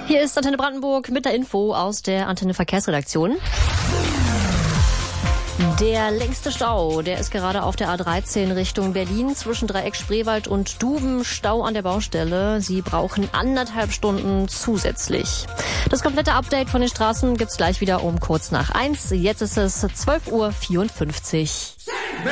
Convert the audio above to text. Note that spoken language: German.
Hier ist Antenne Brandenburg mit der Info aus der Antenne Verkehrsredaktion. Der längste Stau, der ist gerade auf der A13 Richtung Berlin zwischen Dreieck Spreewald und Duben. Stau an der Baustelle. Sie brauchen 1,5 Stunden zusätzlich. Das komplette Update von den Straßen gibt's gleich wieder um kurz nach 1. Jetzt ist es 12:54 Uhr.